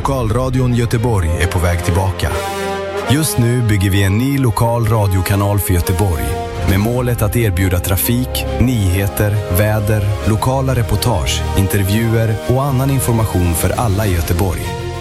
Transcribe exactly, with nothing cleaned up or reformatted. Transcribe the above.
Lokalradion Göteborg är på väg tillbaka. Just nu bygger vi en ny lokal radiokanal för Göteborg med målet att erbjuda trafik, nyheter, väder, lokala reportage, intervjuer och annan information för alla i Göteborg.